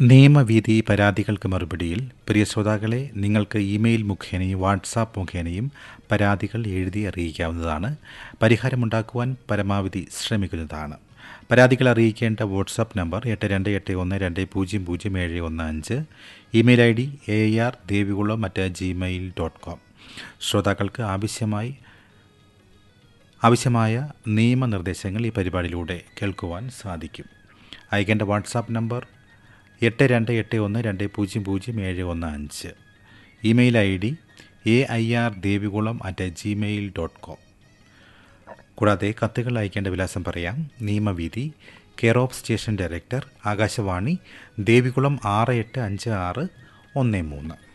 നിയമവീതി പരാതികൾക്ക് മറുപടിയിൽ പ്രിയ ശ്രോതാക്കളെ, നിങ്ങൾക്ക് ഇമെയിൽ മുഖേനയും വാട്സാപ്പ് മുഖേനയും പരാതികൾ എഴുതി അറിയിക്കാവുന്നതാണ്. പരിഹാരമുണ്ടാക്കുവാൻ പരമാവധി ശ്രമിക്കുന്നതാണ്. പരാതികൾ അറിയിക്കേണ്ട വാട്സാപ്പ് നമ്പർ 8281200715. Email ID AAR-deviകുളം@gmail.com. ശ്രോതാക്കൾക്ക് ആവശ്യമായ നിയമനിർദ്ദേശങ്ങൾ ഈ പരിപാടിയിലൂടെ കേൾക്കുവാൻ സാധിക്കും. അയക്കേണ്ട വാട്സാപ്പ് നമ്പർ 8281200715. Email ID AIR-deviകുളം@gmail.com. കൂടാതെ കത്തുകൾ അയക്കേണ്ട വിലാസം പറയാം. നിയമവീതി, care of station director, Akashvani, Devikulam 685613.